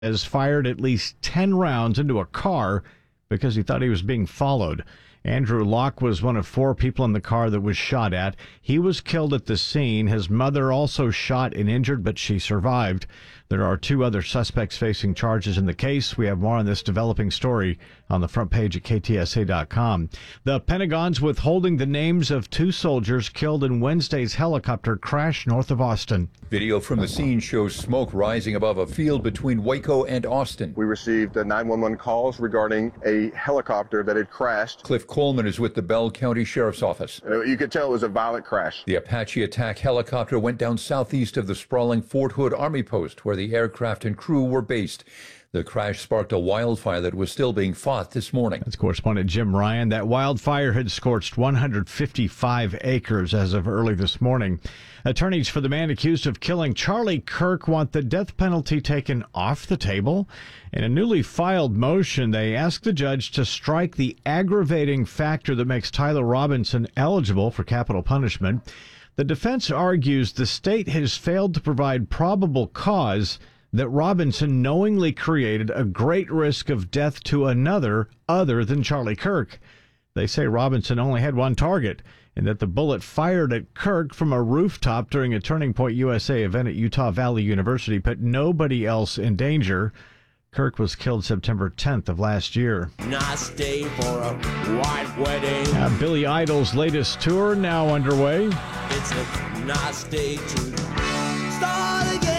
has fired at least 10 rounds into a car because he thought he was being followed. Andrew Locke was one of 4 people in the car that was shot at. He was killed at the scene. His mother also shot and injured, but she survived. There are 2 other suspects facing charges in the case. We have more on this developing story on the front page at KTSA.com. The Pentagon's withholding the names of 2 soldiers killed in Wednesday's helicopter crash north of Austin. Video from the scene shows smoke rising above a field between Waco and Austin. We received 911 calls regarding a helicopter that had crashed. Cliff Coleman is with the Bell County Sheriff's Office. You could tell it was a violent crash. The Apache attack helicopter went down southeast of the sprawling Fort Hood Army Post, where the aircraft and crew were based. The crash sparked a wildfire that was still being fought this morning. That's correspondent Jim Ryan. That wildfire had scorched 155 acres as of early this morning. Attorneys for the man accused of killing Charlie Kirk want the death penalty taken off the table. In a newly filed motion, they ask the judge to strike the aggravating factor that makes Tyler Robinson eligible for capital punishment. The defense argues the state has failed to provide probable cause that Robinson knowingly created a great risk of death to another other than Charlie Kirk. They say Robinson only had one target, and that the bullet fired at Kirk from a rooftop during a Turning Point USA event at Utah Valley University put nobody else in danger. Kirk was killed September 10th of last year. Nice day for a white wedding. Billy Idol's latest tour now underway. It's a nice day to start again.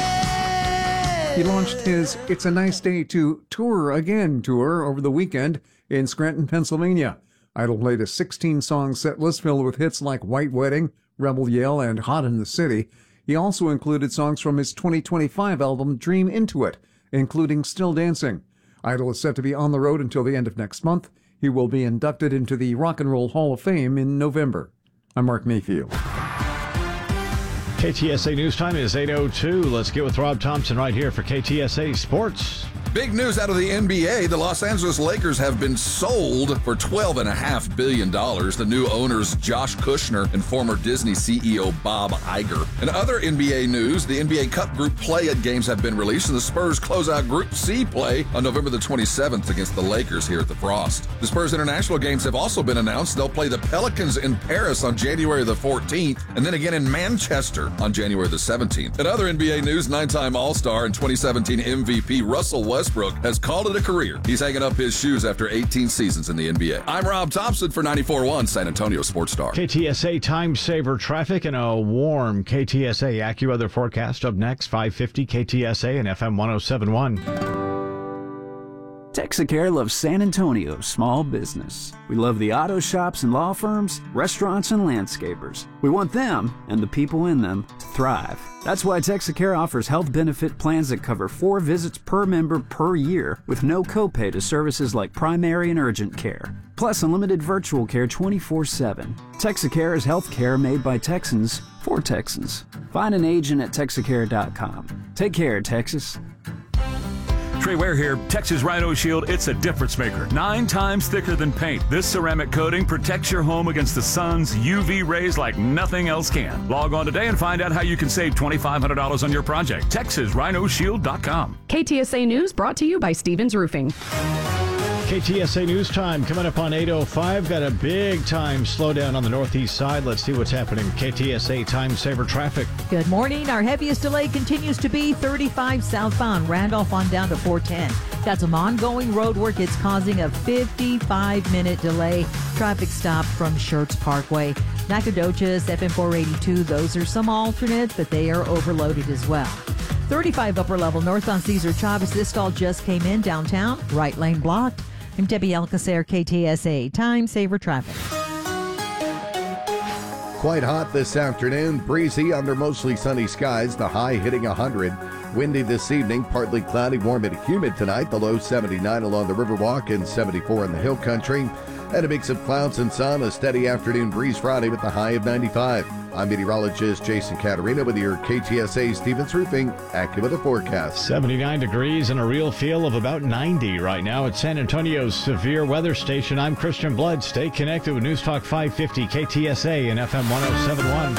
He launched his It's a Nice Day to Tour Again tour over the weekend in Scranton, Pennsylvania. Idol played a 16-song set list filled with hits like White Wedding, Rebel Yell, and Hot in the City. He also included songs from his 2025 album Dream Into It, including Still Dancing. Idol is set to be on the road until the end of next month. He will be inducted into the Rock and Roll Hall of Fame in November. I'm Mark Mayfield. KTSA News Time is 8:02. Let's get with Rob Thompson right here for KTSA Sports. Big news out of the NBA. The Los Angeles Lakers have been sold for $12.5 billion. The new owners, Josh Kushner and former Disney CEO Bob Iger. In other NBA news, the NBA Cup Group Play games have been released, and the Spurs close out Group C play on November the 27th against the Lakers here at the Frost. The Spurs International games have also been announced. They'll play the Pelicans in Paris on January the 14th, and then again in Manchester on January the 17th. In other NBA news, 9-time All-Star and 2017 MVP Russell Westbrook has called it a career. He's hanging up his shoes after 18 seasons in the NBA. I'm Rob Thompson for 94.1 San Antonio Sports Star. KTSA Time Saver traffic and a warm KTSA AccuWeather forecast up next, 550 KTSA and FM 107.1. Texacare loves San Antonio's small business. We love the auto shops and law firms, restaurants and landscapers. We want them and the people in them to thrive. That's why Texacare offers health benefit plans that cover 4 visits per member per year with no copay to services like primary and urgent care. Plus unlimited virtual care 24/7. Texacare is health care made by Texans for Texans. Find an agent at Texacare.com. Take care, Texas. Trey Ware here. Texas Rhino Shield, it's a difference maker. 9 times thicker than paint. This ceramic coating protects your home against the sun's UV rays like nothing else can. Log on today and find out how you can save $2,500 on your project. TexasRhinoShield.com. KTSA News brought to you by Stevens Roofing. KTSA News Time coming up on 8:05. Got a big time slowdown on the northeast side. Let's see what's happening. KTSA Time Saver traffic. Good morning. Our heaviest delay continues to be 35 southbound Randolph on down to 410. Got some ongoing road work. It's causing a 55-minute delay. Traffic stop from Schertz Parkway. Nacogdoches, FM 482. Those are some alternates, but they are overloaded as well. 35 upper level north on Cesar Chavez. This stall just came in downtown. Right lane blocked. I'm Debbie Alcacer, KTSA Time Saver Traffic. Quite hot this afternoon. Breezy under mostly sunny skies. The high hitting 100. Windy this evening. Partly cloudy, warm and humid tonight. The low 79 along the Riverwalk and 74 in the Hill Country. And a mix of clouds and sun. A steady afternoon breeze Friday with the high of 95. I'm meteorologist Jason Caterina with your KTSA Stevens Roofing AccuWeather forecast. 79 degrees and a real feel of about 90 right now at San Antonio's severe weather station. I'm Christian Blood. Stay connected with News Talk 550 KTSA and FM 107.1.